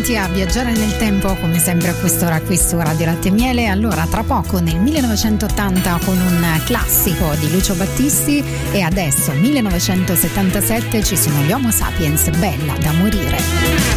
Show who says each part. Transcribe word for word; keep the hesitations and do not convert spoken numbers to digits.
Speaker 1: pronti a viaggiare nel tempo come sempre a quest'ora qui su Radio Latte e Miele. Allora, tra poco nel millenovecentottanta con un classico di Lucio Battisti, e adesso millenovecentosettantasette ci sono gli Homo Sapiens, bella da morire.